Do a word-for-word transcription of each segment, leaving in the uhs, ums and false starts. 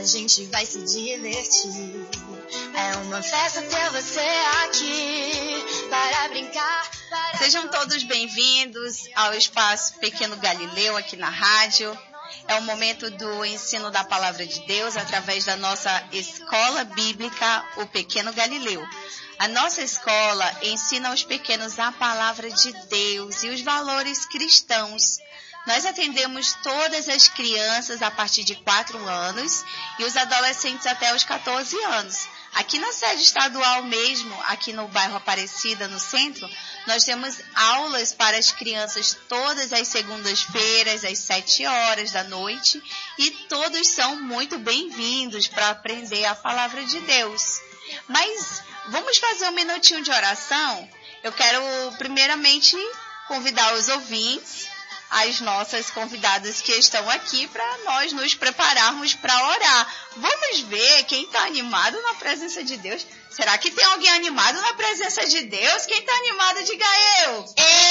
a gente vai se divertir. É uma festa ter você aqui para brincar. Para Sejam todos bem-vindos ao Espaço Pequeno Galileu aqui na rádio. É o momento do ensino da Palavra de Deus através da nossa Escola Bíblica, o Pequeno Galileu. A nossa escola ensina aos pequenos a Palavra de Deus e os valores cristãos. Nós atendemos todas as crianças a partir de quatro anos e os adolescentes até os catorze anos. Aqui na sede estadual mesmo, aqui no bairro Aparecida, no centro, nós temos aulas para as crianças todas as segundas-feiras, às sete horas da noite, e todos são muito bem-vindos para aprender a Palavra de Deus. Mas vamos fazer um minutinho de oração? Eu quero primeiramente convidar os ouvintes, as nossas convidadas que estão aqui, para nós nos prepararmos para orar. Vamos ver quem está animado na presença de Deus. Será que tem alguém animado na presença de Deus? Quem está animado, diga eu.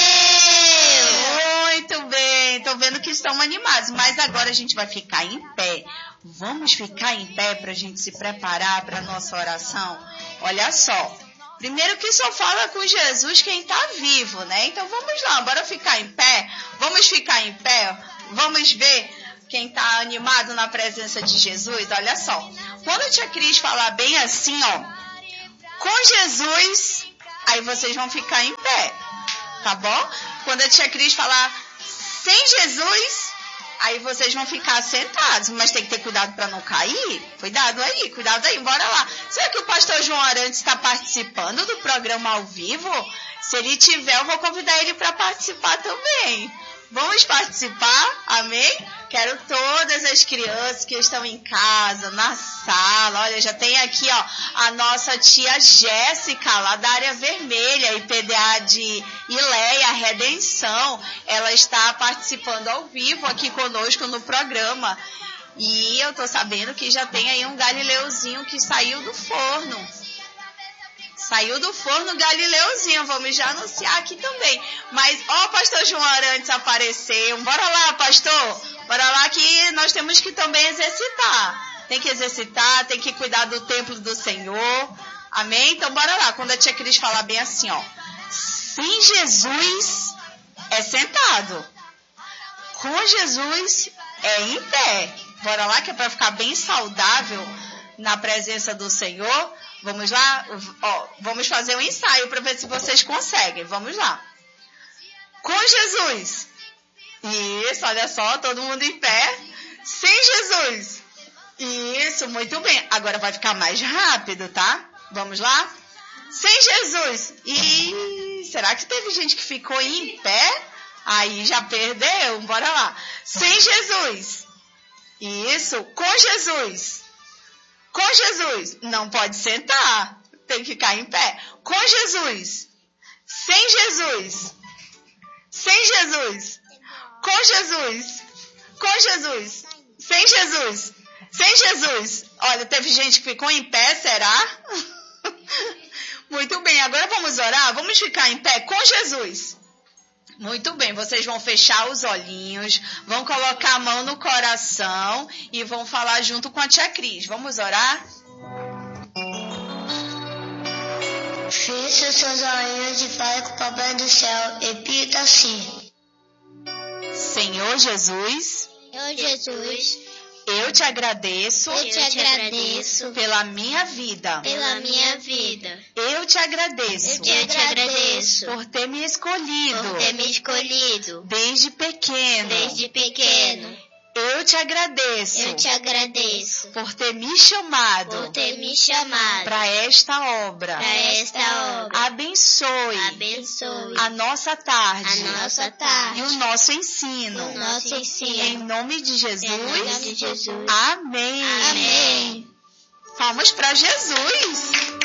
Eu! Muito bem, estou vendo que estão animados, mas agora a gente vai ficar em pé. Vamos ficar em pé para a gente se preparar para a nossa oração? Olha só. Primeiro que só fala com Jesus quem está vivo, né? Então vamos lá, bora ficar em pé? Vamos ficar em pé? Vamos ver quem está animado na presença de Jesus? Olha só, quando a tia Cris falar bem assim, ó, com Jesus, aí vocês vão ficar em pé, tá bom? Quando a tia Cris falar sem Jesus, aí vocês vão ficar sentados, mas tem que ter cuidado para não cair. Cuidado aí, cuidado aí, bora lá. Será que o pastor João Arantes está participando do programa ao vivo? Se ele tiver, eu vou convidar ele para participar também. Vamos participar? Amém? Quero todas as crianças que estão em casa, na sala. Olha, já tem aqui, ó, a nossa tia Jéssica, lá da área vermelha, I P D A de Ileia, Redenção. Ela está participando ao vivo aqui conosco no programa. E eu tô sabendo que já tem aí um Galileuzinho que saiu do forno. Saiu do forno Galileuzinho, vamos já anunciar aqui também. Mas, ó, o pastor João Arantes apareceu. Bora lá, pastor. Bora lá que nós temos que também exercitar. Tem que exercitar, tem que cuidar do templo do Senhor. Amém? Então, bora lá. Quando a tia Cris falar bem assim, ó. Sem Jesus é sentado. Com Jesus é em pé. Bora lá que é para ficar bem saudável na presença do Senhor. Vamos lá? Ó, vamos fazer um ensaio para ver se vocês conseguem. Vamos lá. Com Jesus. Isso, olha só, todo mundo em pé. Sem Jesus. Isso, muito bem. Agora vai ficar mais rápido, tá? Vamos lá? Sem Jesus. E será que teve gente que ficou em pé? Aí já perdeu. Bora lá. Sem Jesus. Isso, com Jesus. Com Jesus, não pode sentar, tem que ficar em pé. Com Jesus, sem Jesus, sem Jesus, com Jesus, com Jesus, sem Jesus, sem Jesus. Olha, teve gente que ficou em pé, será? Muito bem, agora vamos orar, vamos ficar em pé com Jesus. Muito bem, vocês vão fechar os olhinhos, vão colocar a mão no coração e vão falar junto com a tia Cris. Vamos orar? Feche os seus olhos e fale com o Papai do Céu. Repita assim. Senhor Jesus, Senhor Jesus, eu te agradeço, eu te agradeço pela minha vida. pela minha vida. Eu te agradeço, Eu te agradeço por ter me escolhido por ter me escolhido desde pequeno. desde pequeno. Eu te agradeço Eu te agradeço por ter me chamado por ter me chamado para esta obra. para esta obra. Abençoe Abençoe a nossa tarde a nossa tarde e o nosso ensino. o nosso Em ensino. nome de Jesus. Em nome de Jesus. Amém. Amém. Palmas para Jesus.